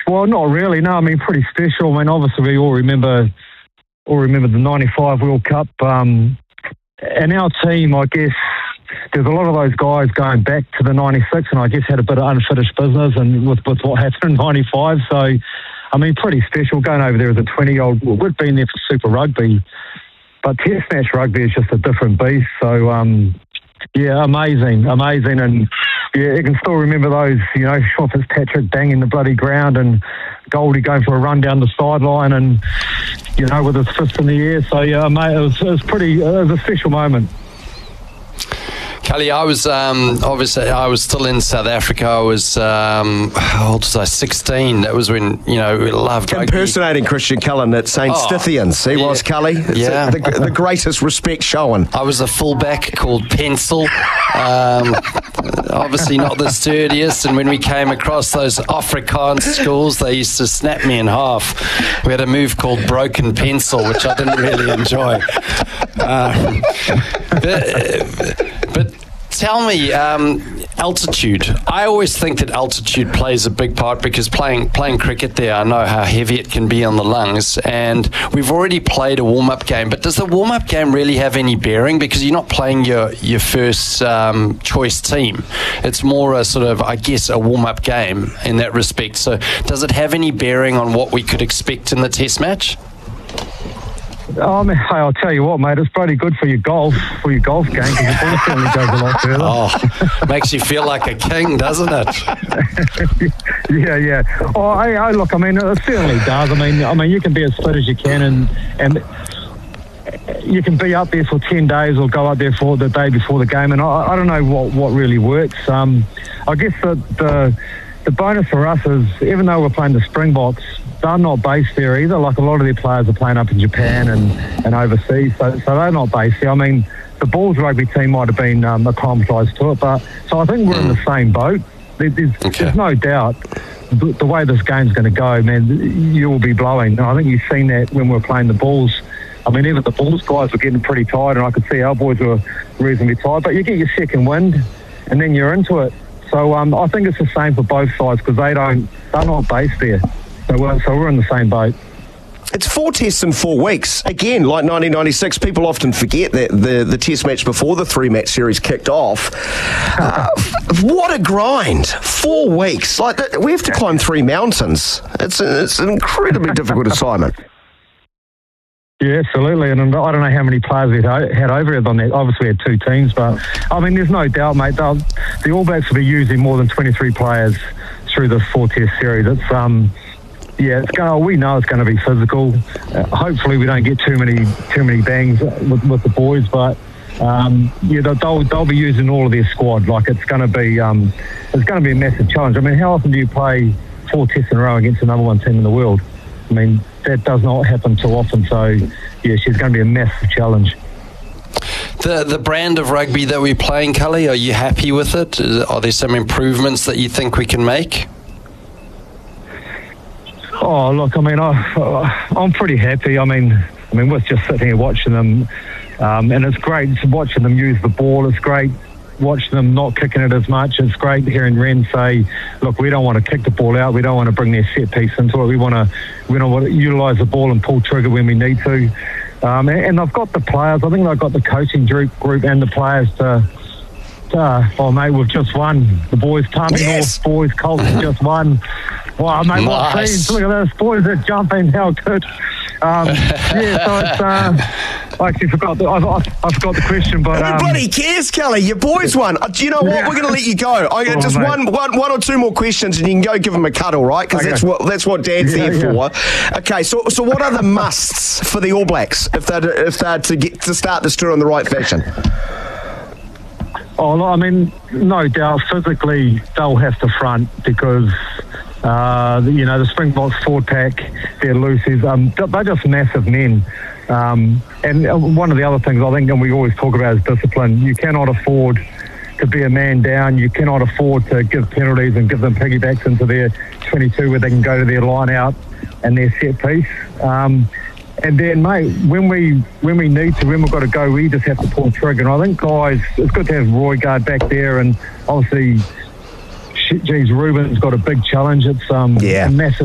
Well, not really. No, I mean, pretty special. I mean, obviously we all remember the '95 World Cup. And our team, I guess, there's a lot of those guys going back to the '96, and I guess had a bit of unfinished business, and with what happened in '95. So, I mean, pretty special going over there as a 20-year-old. We've been there for Super Rugby, but Test match rugby is just a different beast. So, yeah, amazing. And yeah, you can still remember those, Sean Fitzpatrick banging the bloody ground and Goldie going for a run down the sideline and, with his fist in the air. So, yeah, mate, it was a special moment. Kelly, I was obviously I was still in South Africa. I was how old was I? 16. That was when we loved rugby. Impersonating Christian Cullen at St. Stithians. He was, Kelly. Yeah, the greatest respect shown. I was a fullback called Pencil. Obviously not the sturdiest, and when we came across those Afrikaans schools, they used to snap me in half. We had a move called Broken Pencil, which I didn't really enjoy. But tell me, altitude. I always think that altitude plays a big part because playing cricket there, I know how heavy it can be on the lungs, and we've already played a warm-up game. But does the warm-up game really have any bearing? Because you're not playing your first choice team. It's more a sort of, I guess, a warm-up game in that respect. So does it have any bearing on what we could expect in the Test match? Oh, man, I'll tell you what, mate, it's pretty good for your golf game because the ball certainly goes a lot further. Oh, makes you feel like a king, doesn't it? Yeah. Oh, look, I mean, it certainly does. I mean, you can be as fit as you can and you can be up there for 10 days or go up there for the day before the game, and I don't know what really works. I guess the bonus for us is, even though we're playing the Springboks, they're not based there either. Like, a lot of their players are playing up in Japan and overseas, so they're not based there. I mean, the Bulls rugby team might have been acclimatised to it, but so I think we're in the same boat. There's no doubt the way this game's going to go, man, you will be blowing. I think you've seen that when we were playing the Bulls. I mean, even the Bulls guys were getting pretty tired, and I could see our boys were reasonably tired. But you get your second wind, and then you're into it. So I think it's the same for both sides because they're not based there. So we're in the same boat. It's 4 tests in 4 weeks. Again, like 1996, people often forget that the test match before the 3-match series kicked off. What a grind. 4 weeks. Like, we have to climb 3 mountains. It's an incredibly difficult assignment. Yeah, absolutely. And I don't know how many players we had over here on that. Obviously, we had 2 teams, but I mean, there's no doubt, mate. The All Blacks will be using more than 23 players through this 4-test series. It's we know it's going to be physical. Hopefully, we don't get too many bangs with the boys, but they'll be using all of their squad. Like, it's going to be a massive challenge. I mean, how often do you play 4 tests in a row against the number 1 team in the world? I mean, that does not happen too often. So, yeah, she's going to be a massive challenge. The brand of rugby that we're playing, Cully, are you happy with it? Are there some improvements that you think we can make? Oh, look, I mean, I'm pretty happy. I mean, we're just sitting here watching them, and it's great watching them use the ball. It's great watching them not kicking it as much. It's great hearing Ren say, look, we don't want to kick the ball out. We don't want to bring their set piece into it. We want to utilise the ball and pull trigger when we need to. And I've got the players. I think they've got the coaching group and the players mate, we've just won. The boys, Palmy North boys, Colts just won. Wow, mate, what teams. Look at those boys that are jumping. How good. So it's... I actually forgot. I forgot the question, but everybody cares, Kelly. Your boys won. Do you know what? We're going to let you go. Just one or two more questions, and you can go give them a cuddle, right? Because that's what Dad's there for. Okay. So what are the musts for the All Blacks if they're to start this tour in the right fashion? Oh, I mean, no doubt physically they'll have to front because. The Springboks forward pack, they're loosies. They're just massive men. And one of the other things I think, and we always talk about, is discipline. You cannot afford to be a man down. You cannot afford to give penalties and give them piggybacks into their 22 where they can go to their line out and their set piece. And then, mate, when we need to, when we've got to go, we just have to pull the trigger. And I think, guys, it's good to have Roy Guard back there, and obviously, Ruben's got a big challenge. It's a massive